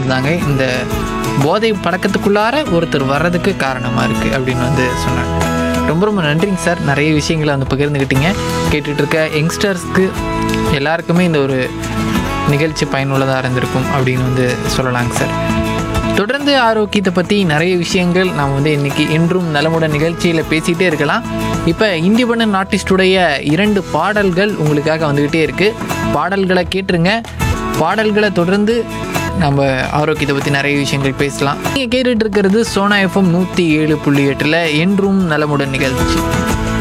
மருந்து தாங்க இந்த போதை பழக்கத்துக்குள்ளார ஒருத்தர் வர்றதுக்கு காரணமாக இருக்குது அப்படின்னு வந்து சொன்னாங்க. ரொம்ப ரொம்ப நன்றிங்க சார். நிறைய விஷயங்களை வந்து பகிர்ந்துக்கிட்டீங்க. கேட்டுட்டு இருக்க யங்ஸ்டர்ஸ்க்கு எல்லாருக்குமே இந்த ஒரு நிகழ்ச்சி பயனுள்ளதாக இருந்திருக்கும் அப்படின்னு வந்து சொல்லலாங்க சார். தொடர்ந்து ஆரோக்கியத்தை பற்றி நிறைய விஷயங்கள் நாம் வந்து இன்றைக்கி இன்றும் நலமுடன் நிகழ்ச்சியில் பேசிகிட்டே இருக்கலாம். இப்போ இண்டிபெண்டன்ட் ஆர்டிஸ்டுடைய 2 பாடல்கள் உங்களுக்காக வந்துக்கிட்டே இருக்குது. பாடல்களை கேட்டுருங்க. பாடல்களை தொடர்ந்து நம்ம ஆரோக்கியத்தை பற்றி நிறைய விஷயங்கள் பேசலாம். நீங்கள் கேட்டுட்டு இருக்கிறது சோனா FM 107.8 என்றும் நலமுடன் நிகழ்ச்சி.